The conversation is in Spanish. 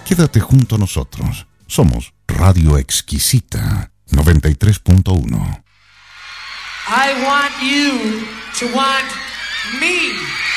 Quédate junto a nosotros. Somos Radio Exquisita 93.1. I want you to want me.